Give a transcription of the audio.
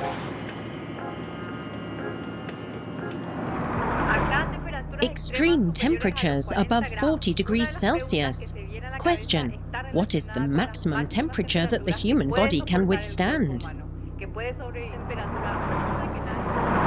Extreme temperatures above 40 degrees Celsius. Question: what is the maximum temperature that the human body can withstand?